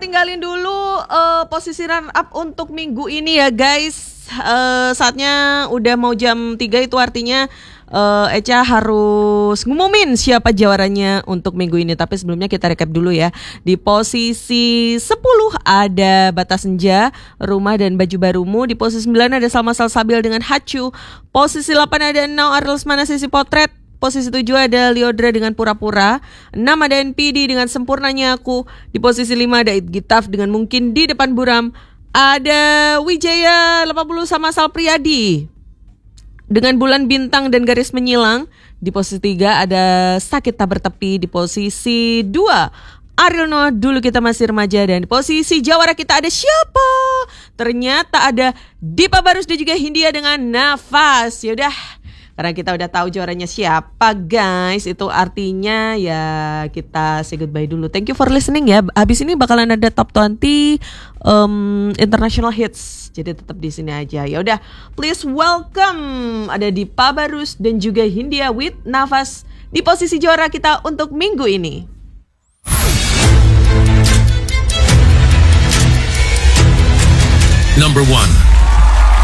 tinggalin dulu posisi run up untuk minggu ini ya guys. Saatnya udah mau jam 3, itu artinya Echa harus ngumumin siapa jawarannya untuk minggu ini. Tapi sebelumnya kita recap dulu ya. Di posisi 10 ada Batas Senja, Rumah dan Baju Barumu. Di posisi 9 ada Salma Salsabil dengan Hacu. Posisi 8 ada Now Arles Mana Sisi Potret. Posisi 7 ada Liodra dengan Pura-Pura. 6 ada NPD dengan Sempurnanya Aku. Di posisi 5 ada Itgitaf dengan Mungkin di Depan Buram. Ada Wijaya 80 sama Sal Priadi dengan Bulan Bintang dan Garis Menyilang. Di posisi 3 ada Sakit Tak Bertepi. Di posisi 2 Ariel Noah Dulu Kita Masih Remaja. Dan di posisi jawara kita ada siapa? Ternyata ada Dipa Barus dan juga Hindia dengan Nafas. Yaudah, karena kita udah tahu juaranya siapa guys, itu artinya ya kita say goodbye dulu. Thank you for listening ya. Habis ini bakalan ada top 20 international hits. Jadi tetap di sini aja. Ya udah, please welcome ada Dipa Barus dan juga Hindia with Nafas di posisi juara kita untuk minggu ini. Number 1.